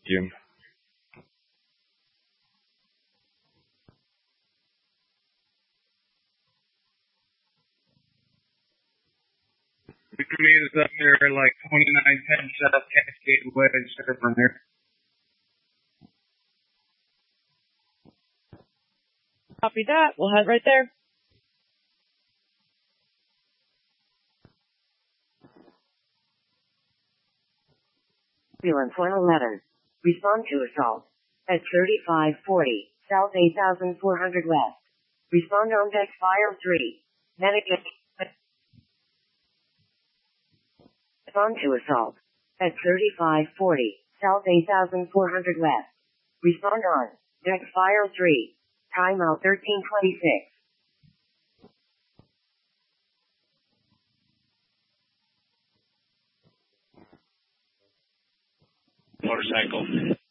you. Is up there like 2910 South Cascade Way, straight from here. Copy that. We'll head right there. Ambulance 111. Respond to assault at 3540 South 8400 West. Respond on deck fire 3. Medic. Respond to assault at 3540 South 8400 West. Respond on deck fire 3. Timeout 1326. Motorcycle.